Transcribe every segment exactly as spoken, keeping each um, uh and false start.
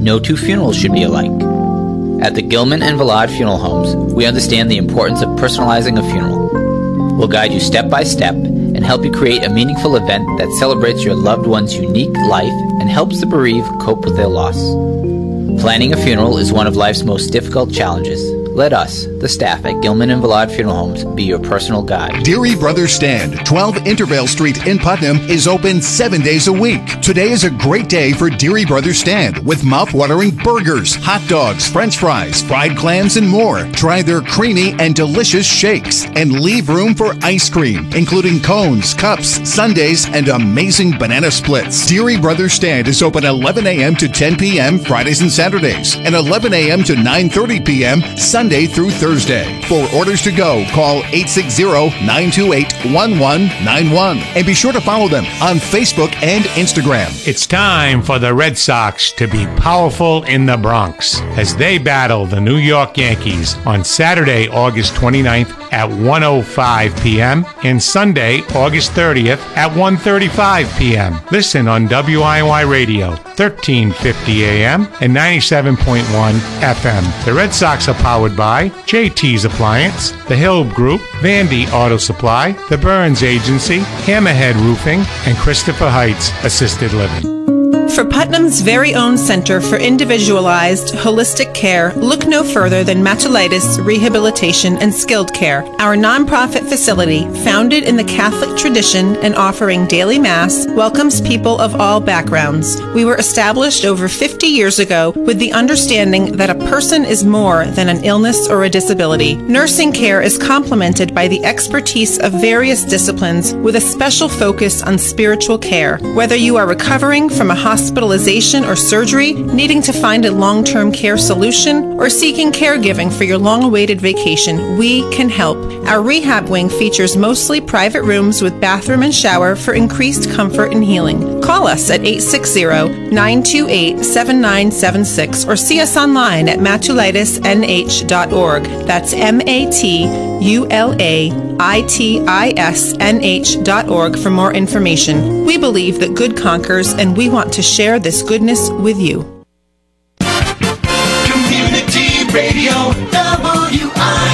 No two funerals should be alike. At the Gilman and Villard Funeral Homes, we understand the importance of personalizing a funeral. We'll guide you step by step and help you create a meaningful event that celebrates your loved one's unique life and helps the bereaved cope with their loss. Planning a funeral is one of life's most difficult challenges. Let us, the staff at Gilman and Villard Funeral Homes, be your personal guide. Deary Brothers Stand, twelve Intervale Street in Putnam, is open seven days a week. Today is a great day for Deary Brothers Stand with mouth-watering burgers, hot dogs, french fries, fried clams, and more. Try their creamy and delicious shakes and leave room for ice cream, including cones, cups, sundaes, and amazing banana splits. Deary Brothers Stand is open eleven a.m. to ten p.m. Fridays and Saturdays, and eleven a.m. to nine thirty p.m. Sunday through Thursday. For orders to go, call eight six zero, nine two eight, one one nine one. And be sure to follow them on Facebook and Instagram. It's time for the Red Sox to be powerful in the Bronx as they battle the New York Yankees on Saturday, August twenty-ninth at one oh five p.m. and Sunday, August thirtieth at one thirty-five p.m. Listen on W I Y Radio, thirteen fifty a.m. and ninety-seven point one F M. The Red Sox are powered by J T's Appliance, The Hill Group, Vandy Auto Supply, The Burns Agency, Hammerhead Roofing, and Christopher Heights Assisted Living. For Putnam's very own Center for Individualized Holistic Care, look no further than Matulitis Rehabilitation and Skilled Care. Our nonprofit facility, founded in the Catholic tradition and offering daily Mass, welcomes people of all backgrounds. We were established over fifty years ago with the understanding that a person is more than an illness or a disability. Nursing care is complemented by the expertise of various disciplines with a special focus on spiritual care. Whether you are recovering from a hospital hospitalization or surgery, needing to find a long-term care solution, or seeking caregiving for your long-awaited vacation, we can help. Our rehab wing features mostly private rooms with bathroom and shower for increased comfort and healing. Call us at eight six zero, nine two eight, seven nine seven six or see us online at matulitis n h dot org. That's M A T U L A I T I S N H dot org for more information. We believe that good conquers, and we want to share this goodness with you. Community Radio, W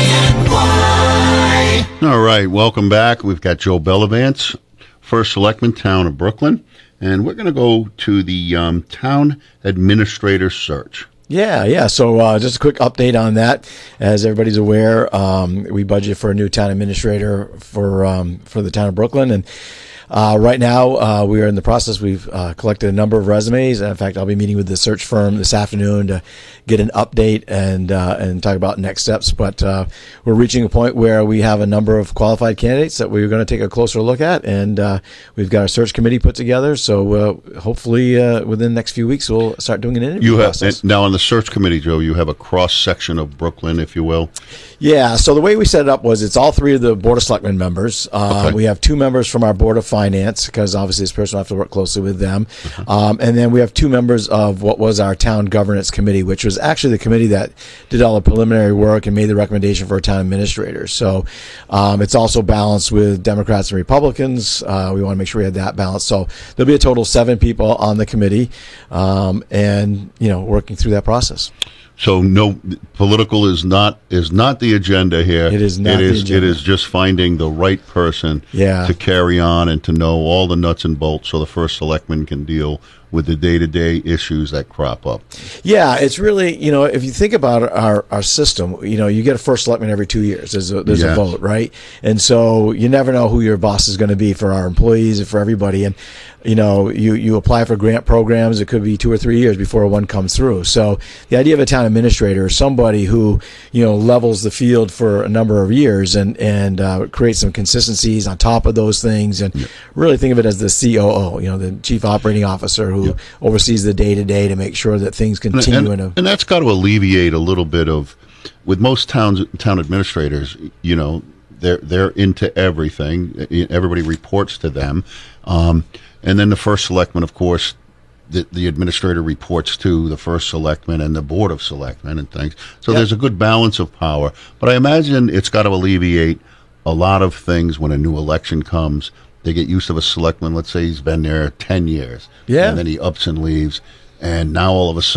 I N Y. All right, welcome back. We've got Joe Bellavance, First Selectman, Town of Brooklyn, and we're going to go to the um, Town Administrator Search. Yeah, yeah. So uh, just a quick update on that. As everybody's aware, um, we budgeted for a new town administrator for um, for the town of Brooklyn, and uh, right now uh, we are in the process. We've uh, collected a number of resumes. In fact, I'll be meeting with the search firm this afternoon to get an update and uh, and talk about next steps. But uh, we're reaching a point where we have a number of qualified candidates that we're going to take a closer look at, and uh, we've got our search committee put together. So uh, hopefully uh, within the next few weeks we'll start doing an interview you have, process. Now on the search committee, Joe, you have a cross section of Brooklyn, if you will. Yeah. So the way we set it up was it's all three of the Board of Selectmen members. Uh, okay. We have two members from our Board of Finance, because obviously this person will have to work closely with them. Uh-huh. Um, and then we have two members of what was our Town Governance Committee, which was actually the committee that did all the preliminary work and made the recommendation for a town administrator. So um, it's also balanced with Democrats and Republicans. Uh, we want to make sure we had that balance. So there'll be a total of seven people on the committee, um, and you know, working through that process. So no, political is not is not the agenda here. It is not It is the agenda. it is just finding the right person Yeah. to carry on and to know all the nuts and bolts, so the first selectman can deal with the day-to-day issues that crop up. Yeah, it's really, you know, if you think about our, our system, you know, you get a first selectman every two years. There's a, there's Yes. a vote, right? And so you never know who your boss is going to be for our employees and for everybody. And, you know, you, you apply for grant programs. It could be two or three years before one comes through. So the idea of a town administrator is somebody who, you know, levels the field for a number of years and, and uh, creates some consistencies on top of those things. And Yeah. really think of it as the C O O, you know, the chief operating officer who Yeah. oversees the day-to-day to make sure that things And, continue and, in a... and that's got to alleviate a little bit of, with most towns, town administrators, you know, they're they're into everything. Everybody reports to them, um, and then the first selectman, of course, the, the administrator reports to the first selectman and the board of selectmen and things. So Yep. there's a good balance of power. But I imagine it's got to alleviate a lot of things when a new election comes. They get used to a selectman. Let's say he's been there ten years, Yeah. and then he ups and leaves, and now all of a sudden,